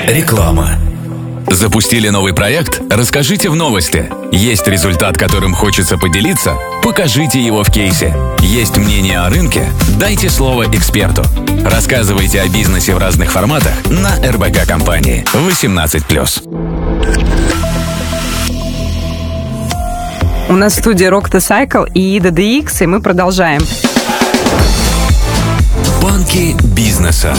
Реклама. Запустили новый проект? Расскажите в новости. Есть результат, которым хочется поделиться? Покажите его в кейсе. Есть мнение о рынке? Дайте слово эксперту. Рассказывайте о бизнесе в разных форматах на РБК компании 18+. У нас в студии Rock the Cycle и Ida DX, и мы продолжаем. Банки бизнеса.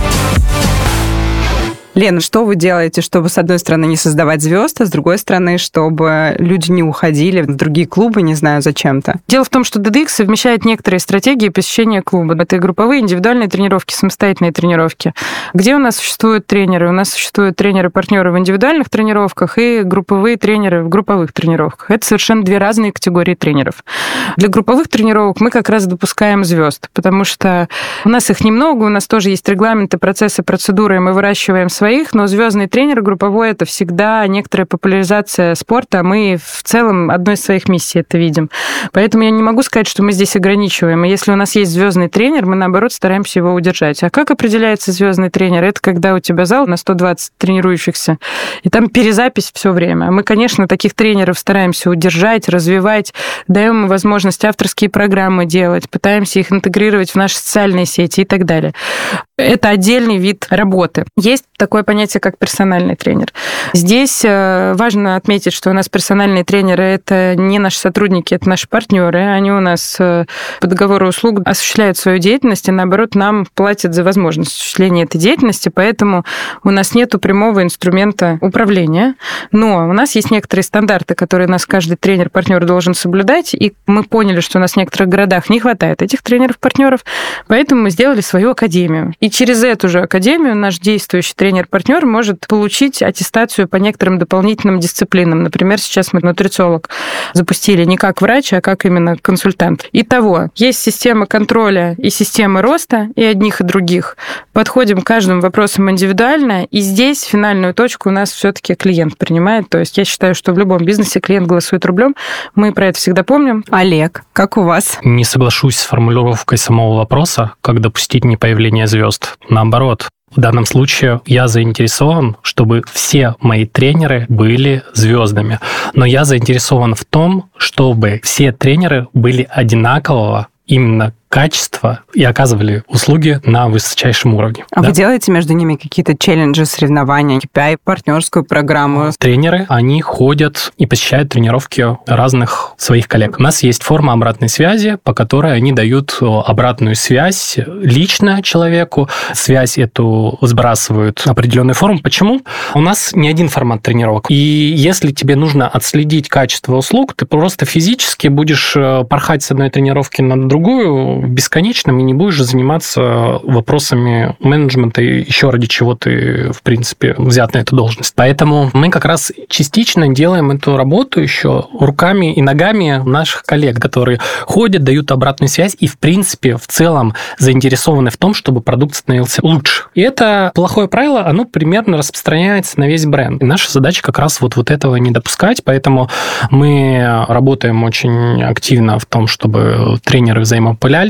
Лена, что вы делаете, чтобы, с одной стороны, не создавать звезд, а с другой стороны, чтобы люди не уходили в другие клубы, не знаю, зачем-то? Дело в том, что DDX совмещает некоторые стратегии посещения клуба. Это и групповые, индивидуальные тренировки, самостоятельные тренировки. Где у нас существуют тренеры? У нас существуют тренеры-партнеры в индивидуальных тренировках и групповые тренеры в групповых тренировках. Это совершенно две разные категории тренеров. Для групповых тренировок мы как раз допускаем звезд, потому что у нас их немного, у нас тоже есть регламенты, процессы, процедуры, и мы выращиваем своих, но звездный тренер групповой — это всегда некоторая популяризация спорта, а мы в целом одной из своих миссий это видим. Поэтому я не могу сказать, что мы здесь ограничиваем. И если у нас есть звездный тренер, мы, наоборот, стараемся его удержать. А как определяется звездный тренер? Это когда у тебя зал на 120 тренирующихся, и там перезапись все время. Мы, конечно, таких тренеров стараемся удержать, развивать, даем им возможность авторские программы делать, пытаемся их интегрировать в наши социальные сети и так далее. Это отдельный вид работы. Есть такое понятие, как персональный тренер. Здесь важно отметить, что у нас персональные тренеры — это не наши сотрудники, это наши партнеры. Они у нас по договору услуг осуществляют свою деятельность, и, наоборот, нам платят за возможность осуществления этой деятельности, поэтому у нас нет прямого инструмента управления. Но у нас есть некоторые стандарты, которые нас каждый тренер-партнер должен соблюдать, и мы поняли, что у нас в некоторых городах не хватает этих тренеров-партнеров, поэтому мы сделали свою академию. И через эту же академию наш действующий тренер-партнер может получить аттестацию по некоторым дополнительным дисциплинам. Например, сейчас мы нутрициолог запустили не как врач, а как именно консультант. Итого, есть система контроля и система роста, и одних, и других. Подходим к каждому вопросам индивидуально, и здесь финальную точку у нас все-таки клиент принимает. То есть я считаю, что в любом бизнесе клиент голосует рублем. Мы про это всегда помним. Олег, как у вас? Не соглашусь с формулировкой самого вопроса, как допустить непоявление звезд. Наоборот, в данном случае я заинтересован, чтобы все мои тренеры были звездами. Но я заинтересован в том, чтобы все тренеры были одинакового именно качества и оказывали услуги на высочайшем уровне. А вы делаете между ними какие-то челленджи, соревнования, KPI, партнерскую программу? Тренеры, они ходят и посещают тренировки разных своих коллег. У нас есть форма обратной связи, по которой они дают обратную связь лично человеку. Связь эту сбрасывают в определенную форму. Почему? У нас не один формат тренировок. И если тебе нужно отследить качество услуг, ты просто физически будешь порхать с одной тренировки на другую бесконечным и не будешь заниматься вопросами менеджмента и еще ради чего ты, в принципе, взят на эту должность. Поэтому мы как раз частично делаем эту работу еще руками и ногами наших коллег, которые ходят, дают обратную связь и, в принципе, в целом заинтересованы в том, чтобы продукт становился лучше. И это плохое правило, оно примерно распространяется на весь бренд. И наша задача как раз вот этого не допускать, поэтому мы работаем очень активно в том, чтобы тренеры взаимопылялись,